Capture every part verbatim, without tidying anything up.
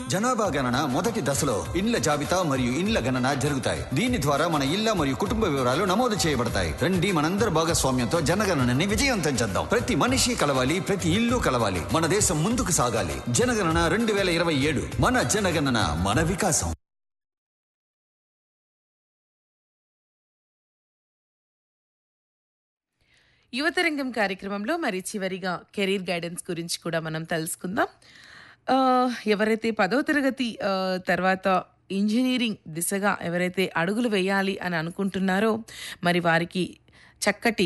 జనాభా గణన మొదటి దశలో ఇండ్ల జాబితా మరియు ఇండ్ల గణన జరుగుతాయి. దీని ద్వారా మన ఇళ్ల మరియు కుటుంబ వివరాలు నమోదు చేయబడతాయి. రండి మనందరి భాగస్వామ్యంతో జనగణనని విజయవంతం చేద్దాం. ప్రతి మనిషి కలవాలి, ప్రతి ఇల్లు కలవాలి. మన దేశం ముందుకు సాగాలి. జనగణన రెండు వేల ఇరవై ఏడు. మన జనగణన, మన వికాసం. యువతరంగం కార్యక్రమంలో మరి చివరిగా కెరీర్ గైడెన్స్ గురించి కూడా మనం తెలుసుకుందాం. ఆహ్, ఎవరైతే పదవ తరగతి ఆహ్, తర్వాత ఇంజినీరింగ్ దిశగా ఎవరైతే అడుగులు వేయాలి అని అనుకుంటున్నారో మరి వారికి చక్కటి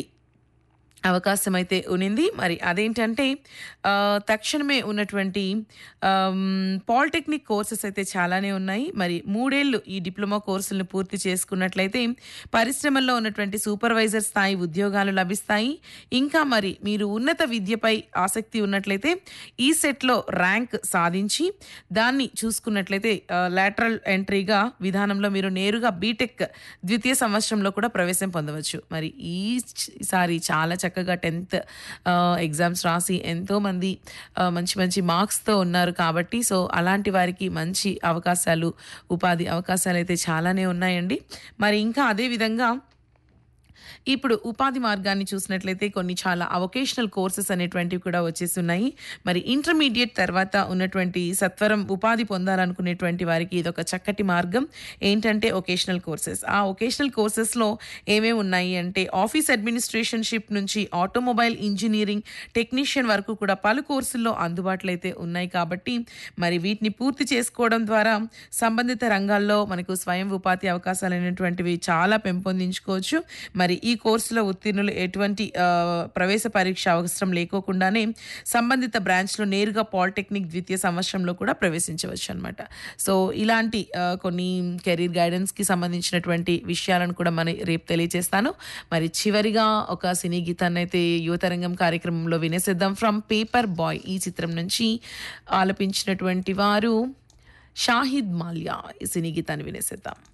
అవకాశం అయితే ఉనింది. మరి అదేంటంటే ఆహ్, తక్షణమే ఉన్నటువంటి ఆహ్, పాలిటెక్నిక్ కోర్సెస్ అయితే చాలానే ఉన్నాయి. మరి మూడేళ్ళు ఈ డిప్లొమా కోర్సులను పూర్తి చేసుకున్నట్లయితే పరిశ్రమల్లో ఉన్నటువంటి సూపర్వైజర్ స్థాయి ఉద్యోగాలు లభిస్తాయి. ఇంకా మరి మీరు ఉన్నత విద్యపై ఆసక్తి ఉన్నట్లయితే ఈ సెట్లో ర్యాంక్ సాధించి దాన్ని చూసుకున్నట్లయితే ఆహ్, లాటరల్ ఎంట్రీగా విధానంలో మీరు నేరుగా బీటెక్ ద్వితీయ సంవత్సరంలో కూడా ప్రవేశం పొందవచ్చు. మరి ఈసారి చాలా చక్కగా టెన్త్ ఎగ్జామ్స్ రాసి ఎంతోమంది మంచి మంచి మార్క్స్తో ఉన్నారు కాబట్టి సో అలాంటి వారికి మంచి అవకాశాలు, ఉపాధి అవకాశాలు అయితే చాలానే ఉన్నాయండి. మరి ఇంకా అదే విధంగా ఇప్పుడు ఉపాధి మార్గాన్ని చూసినట్లయితే కొన్ని చాలా వొకేషనల్ కోర్సెస్ అనేటువంటివి కూడా వచ్చేసి ఉన్నాయి. మరి ఇంటర్మీడియట్ తర్వాత ఉన్నటువంటి సత్వరం ఉపాధి పొందాలనుకునేటువంటి వారికి ఇదొక చక్కటి మార్గం. ఏంటంటే వొకేషనల్ కోర్సెస్. ఆ వొకేషనల్ కోర్సెస్లో ఏమేమి ఉన్నాయి అంటే ఆఫీస్ అడ్మినిస్ట్రేషన్షిప్ నుంచి ఆటోమొబైల్ ఇంజనీరింగ్ టెక్నీషియన్ వరకు కూడా పలు కోర్సుల్లో అందుబాటులో అయితే ఉన్నాయి. కాబట్టి మరి వీటిని పూర్తి చేసుకోవడం ద్వారా సంబంధిత రంగాల్లో మనకు స్వయం ఉపాధి అవకాశాలు అనేటువంటివి చాలా పెంపొందించుకోవచ్చు. మరి ఈ కోర్సులో ఉత్తీర్ణులు ఎటువంటి ప్రవేశ పరీక్ష అవసరం లేకోకుండానే సంబంధిత బ్రాంచ్లో నేరుగా పాలిటెక్నిక్ ద్వితీయ సంవత్సరంలో కూడా ప్రవేశించవచ్చు అనమాట. సో ఇలాంటి కొన్ని కెరీర్ గైడెన్స్కి సంబంధించినటువంటి విషయాలను కూడా మనం రేపు తెలియజేస్తాను. మరి చివరిగా ఒక సినీ గీతాన్ని అయితే యువతరంగం కార్యక్రమంలో వినేసేద్దాం. ఫ్రమ్ పేపర్ బాయ్ ఈ చిత్రం నుంచి ఆలపించినటువంటి వారు షాహిద్ మాల్యా. ఈ సినీ గీతాన్ని వినేసేద్దాం.